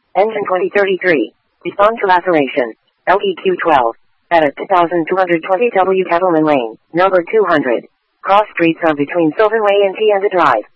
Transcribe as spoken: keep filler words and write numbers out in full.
Engine twenty thirty-three. Respond to laceration. L E Q twelve. At a two thousand two hundred twenty W Cattleman Lane, number two hundred. Cross streets are between Sylvan Way and Tienda Drive.